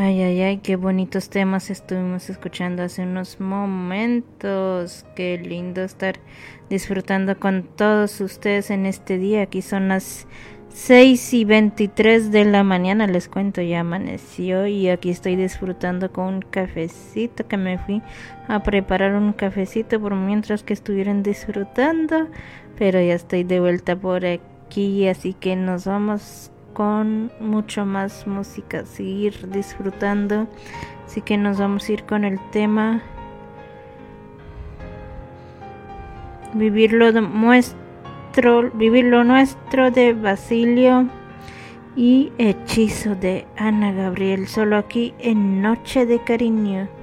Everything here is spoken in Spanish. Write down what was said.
Ay, ay, ay, qué bonitos temas estuvimos escuchando hace unos momentos. Qué lindo estar disfrutando con todos ustedes en este día. Aquí son las 6:23 de la mañana, les cuento, ya amaneció y aquí estoy disfrutando con un cafecito que me fui a preparar un cafecito por mientras que estuvieran disfrutando, pero ya estoy de vuelta por aquí, así que nos vamos con mucho más música, seguir disfrutando, así que nos vamos a ir con el tema Vivir lo nuestro de Basilio y Hechizo de Ana Gabriel, solo aquí en Noche de Cariño.